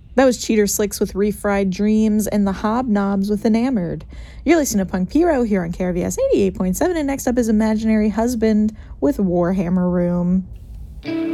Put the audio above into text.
That was Cheater Slicks with Refried Dreams and the Hobnobs with Enamored. You're listening to Punk Piro here on KRVS 88.7, and next up is Imaginary Husband with Warhammer Room.